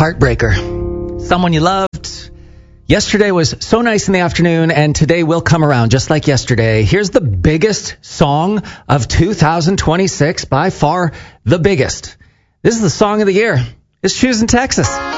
Heartbreaker. Someone you loved. Yesterday was so nice in the afternoon, and today will come around just like yesterday. Here's the biggest song of 2026, by far the biggest. This is the song of the year. It's Choosing Texas.